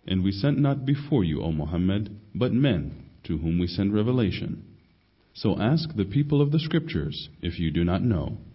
And we sent not before you, O Muhammad, but men to whom we send revelation. So ask the people of the scriptures if you do not know.